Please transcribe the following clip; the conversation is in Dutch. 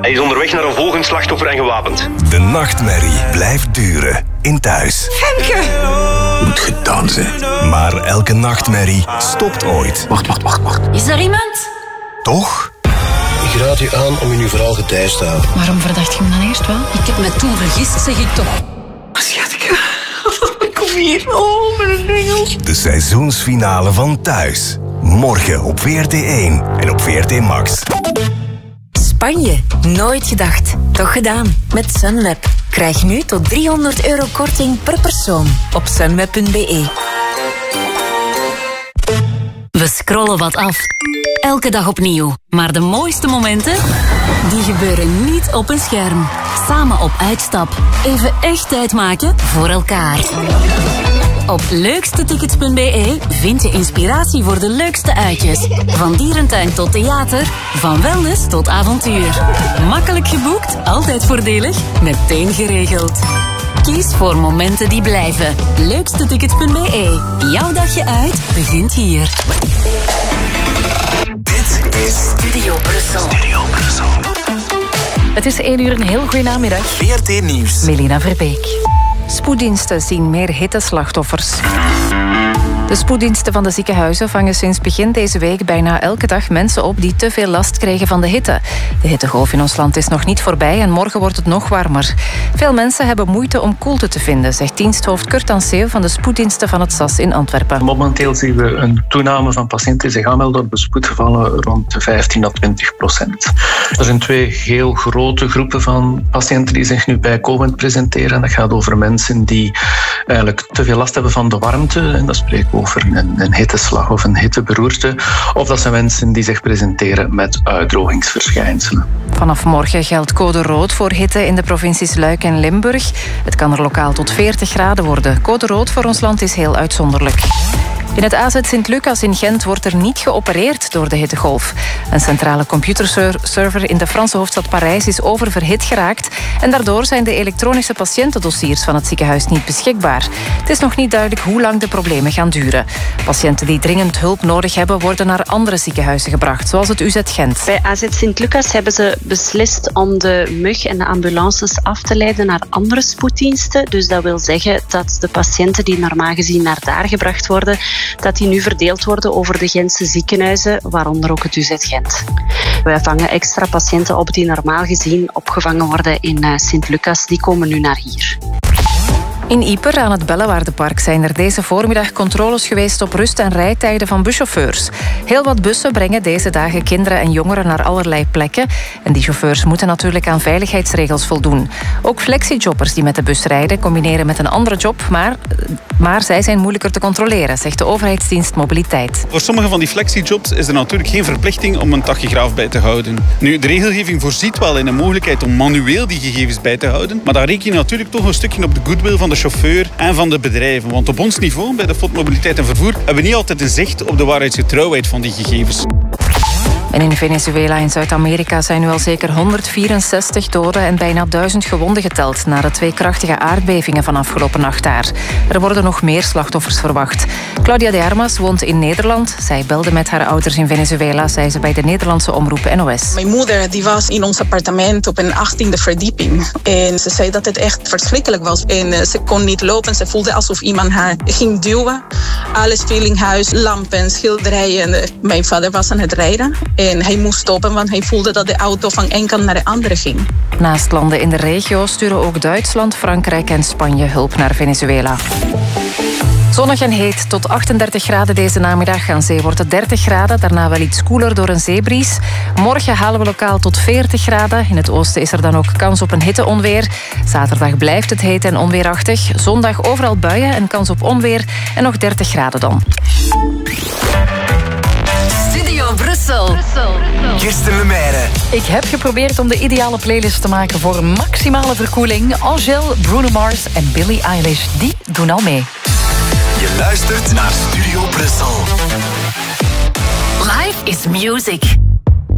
Hij is onderweg naar een volgend slachtoffer en gewapend. De nachtmerrie blijft duren in thuis. Femke! Moet gedaan zijn. Maar elke nachtmerrie stopt ooit. Wacht. Is er iemand? Toch? Ik raad u aan om u nu vooral getijs te houden. Waarom verdacht je me dan eerst wel? Ik heb me toen vergist, zeg ik toch. Schatje, kom hier. Oh, mijn engels. De seizoensfinale van Thuis. Morgen op VRT1 en op VRT Max. Spanje. Nooit gedacht. Toch gedaan. Met Sunweb. Krijg nu tot €300 korting per persoon op sunweb.be. We scrollen wat af. Elke dag opnieuw. Maar de mooiste momenten, die gebeuren niet op een scherm. Samen op uitstap. Even echt tijd maken voor elkaar. Op leukstetickets.be vind je inspiratie voor de leukste uitjes. Van dierentuin tot theater, van wellness tot avontuur. Makkelijk geboekt, altijd voordelig, meteen geregeld. Kies voor momenten die blijven. Leukstetickets.be. Jouw dagje uit begint hier. Dit is Studio Brussel. Het is 1 uur, een heel goede namiddag. VRT Nieuws. Melina Verbeek. Spoeddiensten zien meer hitteslachtoffers. De spoeddiensten van de ziekenhuizen vangen sinds begin deze week bijna elke dag mensen op die te veel last kregen van de hitte. De hittegolf in ons land is nog niet voorbij en morgen wordt het nog warmer. Veel mensen hebben moeite om koelte te vinden, zegt diensthoofd Kurt Anseel van de spoeddiensten van het SAS in Antwerpen. Momenteel zien we een toename van patiënten die zich aanmelden op de spoedgevallen rond de 15-20%. Er zijn 2 heel grote groepen van patiënten die zich nu bijkomend presenteren. Dat gaat over mensen die eigenlijk te veel last hebben van de warmte. En dat spreekt over een hitteslag of een hitteberoerte. Of dat zijn mensen die zich presenteren met uitdrogingsverschijnselen. Vanaf morgen geldt code rood voor hitte in de provincies Luik en Limburg. Het kan er lokaal tot 40 graden worden. Code rood voor ons land is heel uitzonderlijk. In het AZ Sint-Lucas in Gent wordt er niet geopereerd door de hittegolf. Een centrale computerserver in de Franse hoofdstad Parijs is oververhit geraakt en daardoor zijn de elektronische patiëntendossiers van het ziekenhuis niet beschikbaar. Het is nog niet duidelijk hoe lang de problemen gaan duren. Patiënten die dringend hulp nodig hebben worden naar andere ziekenhuizen gebracht, zoals het UZ Gent. Bij AZ Sint-Lucas hebben ze beslist om de MUG en de ambulances af te leiden naar andere spoeddiensten. Dus dat wil zeggen dat de patiënten die normaal gezien naar daar gebracht worden, dat die nu verdeeld worden over de Gentse ziekenhuizen, waaronder ook het UZ Gent. Wij vangen extra patiënten op die normaal gezien opgevangen worden in Sint-Lucas. Die komen nu naar hier. In Ieper aan het Bellewaardepark zijn er deze voormiddag controles geweest op rust- en rijtijden van buschauffeurs. Heel wat bussen brengen deze dagen kinderen en jongeren naar allerlei plekken. En die chauffeurs moeten natuurlijk aan veiligheidsregels voldoen. Ook flexijobbers die met de bus rijden combineren met een andere job, maar zij zijn moeilijker te controleren, zegt de overheidsdienst Mobiliteit. Voor sommige van die flexijobs is er natuurlijk geen verplichting om een tachograaf bij te houden. Nu, de regelgeving voorziet wel in de mogelijkheid om manueel die gegevens bij te houden, maar dan reken je natuurlijk toch een stukje op de goodwill van de chauffeur en van de bedrijven. Want op ons niveau, bij de FOD Mobiliteit en Vervoer, hebben we niet altijd een zicht op de waarheidsgetrouwheid van die gegevens. En in Venezuela en Zuid-Amerika zijn nu al zeker 164 doden en bijna 1000 gewonden geteld na de 2 krachtige aardbevingen van afgelopen nacht daar. Er worden nog meer slachtoffers verwacht. Claudia de Armas woont in Nederland. Zij belde met haar ouders in Venezuela, zei ze bij de Nederlandse omroep NOS. Mijn moeder die was in ons appartement op een 18e verdieping. En ze zei dat het echt verschrikkelijk was. En ze kon niet lopen. Ze voelde alsof iemand haar ging duwen. Alles viel in huis, lampen, schilderijen. Mijn vader was aan het rijden. En hij moest stoppen, want hij voelde dat de auto van een kant naar de andere ging. Naast landen in de regio sturen ook Duitsland, Frankrijk en Spanje hulp naar Venezuela. Zonnig en heet, tot 38 graden deze namiddag. Aan zee wordt het 30 graden, daarna wel iets koeler door een zeebries. Morgen halen we lokaal tot 40 graden. In het oosten is er dan ook kans op een hitteonweer. Zaterdag blijft het heet en onweerachtig. Zondag overal buien en kans op onweer en nog 30 graden dan. Studio Brussel. Kirsten Lemaire. Ik heb geprobeerd om de ideale playlist te maken voor maximale verkoeling. Angèle, Bruno Mars en Billie Eilish, die doen al mee. Je luistert naar Studio Brussel. Life is music.